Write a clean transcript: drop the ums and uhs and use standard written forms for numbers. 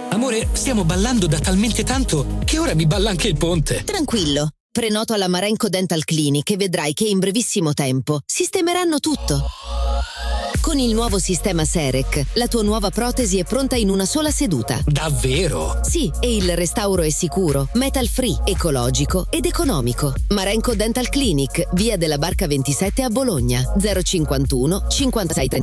Amore, stiamo ballando da talmente tanto che ora mi balla anche il ponte. Tranquillo, prenoto alla Marenco Dental Clinic e vedrai che in brevissimo tempo sistemeranno tutto. Con il nuovo sistema Serec, la tua nuova protesi è pronta in una sola seduta. Davvero? Sì, e il restauro è sicuro, metal free, ecologico ed economico. Marenco Dental Clinic, via della Barca 27 a Bologna, 051 56 30.